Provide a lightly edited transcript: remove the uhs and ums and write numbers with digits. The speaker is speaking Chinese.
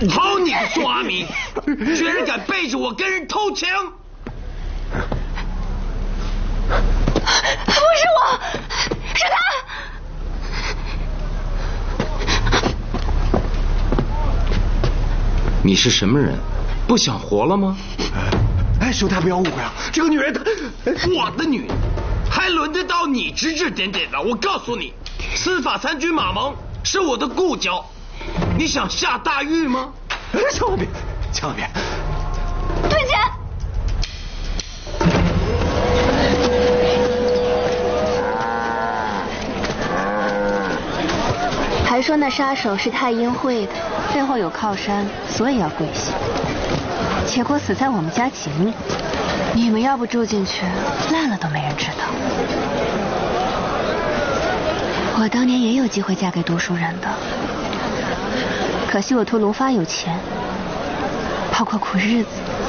好你个苏阿明，居然敢背着我跟人偷情！ 不是我，是他。 你是什么人？不想活了吗？ 哎，兄台不要误会啊，这个女人她， 我的女人，还轮得到你指指点点的？我告诉你，司法三军马蒙是我的故交，你想下大狱吗？ 千万别，千万别！ 退钱！还说那杀手是太阴会的，背后有靠山，所以要跪下。结果死在我们家井里，你们要不住进去，烂了都没人知道。我当年也有机会嫁给读书人的，可惜我图卢发有钱，跑过苦日子。